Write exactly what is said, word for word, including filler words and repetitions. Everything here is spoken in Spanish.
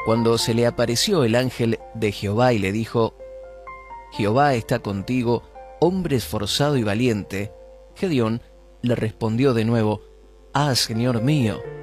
Cuando se le apareció el ángel de Jehová y le dijo: Jehová está contigo, hombre esforzado y valiente, Gedeón le respondió de nuevo: Ah, Señor mío,